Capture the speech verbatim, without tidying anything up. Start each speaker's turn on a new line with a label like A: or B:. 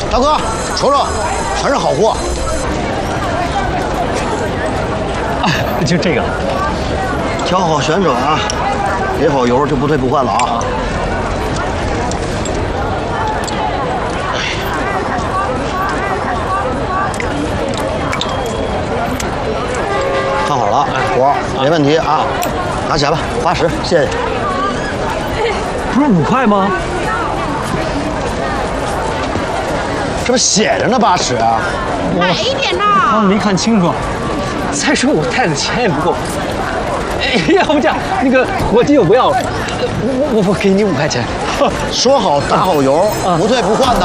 A: 大哥，瞅瞅，全是好货。
B: 哎，就这个，
A: 调好旋转啊，给好油就不退不换了啊。看好了，活没问题啊，拿钱吧，八十，谢谢。
B: 不是五块吗？
A: 这不写着呢，八十啊。
C: 买一点呐。
B: 刚没看清楚。再说我带的钱也不够。哎，要不这样，那个伙计我不要了，我我我给你五块钱。
A: 说好打好油，不退不换的。